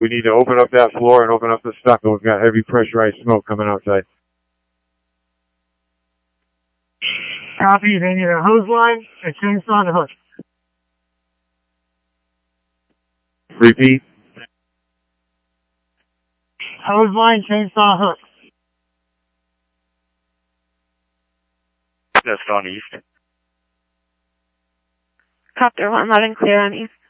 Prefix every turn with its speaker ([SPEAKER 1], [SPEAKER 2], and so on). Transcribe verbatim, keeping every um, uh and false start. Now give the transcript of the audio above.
[SPEAKER 1] We need to open up that floor and open up the stucco. We've got heavy pressurized smoke coming outside.
[SPEAKER 2] Copy. They need a hose line, a chainsaw, and a hook.
[SPEAKER 1] Repeat.
[SPEAKER 2] Hose line, chainsaw, hook.
[SPEAKER 3] That's gone east.
[SPEAKER 4] Copter one, loud and clear on east.